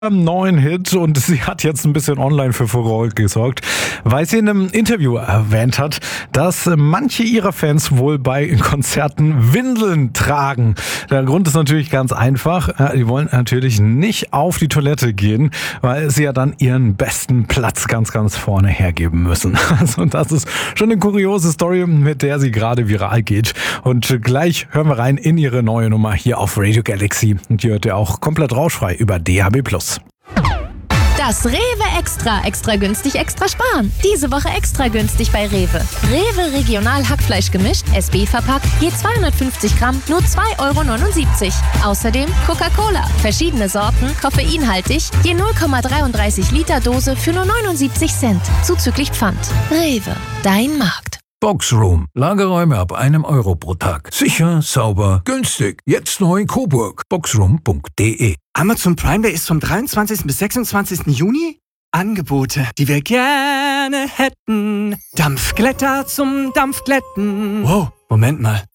neuen Hit und sie hat jetzt ein bisschen online für Furore gesorgt, weil sie in einem Interview erwähnt hat, dass manche ihrer Fans wohl bei Konzerten Windeln tragen. Der Grund ist natürlich ganz einfach. Die wollen natürlich nicht auf die Toilette gehen, weil sie ja dann ihren besten Platz ganz, ganz vorne hergeben müssen. Also das ist schon eine kuriose Story, mit der sie gerade viral geht. Und gleich hören wir rein in ihre neue Nummer hier auf Radio Galaxy. Und die hört ihr auch komplett rauschfrei über DAB+. Das Rewe Extra günstig, extra sparen. Diese Woche extra günstig bei Rewe. Rewe Regional Hackfleisch gemischt, SB verpackt, je 250 Gramm, nur 2,79 €. Außerdem Coca-Cola, verschiedene Sorten, koffeinhaltig, je 0,33 Liter Dose für nur 79 Cent, zuzüglich Pfand. Rewe, dein Markt. Boxroom. Lagerräume ab €1 pro Tag. Sicher, sauber, günstig. Jetzt neu in Coburg. Boxroom.de. Amazon Prime Day ist vom 23. bis 26. Juni. Angebote, die wir gerne hätten. Dampfglätter zum Dampfglätten. Wow, Moment mal.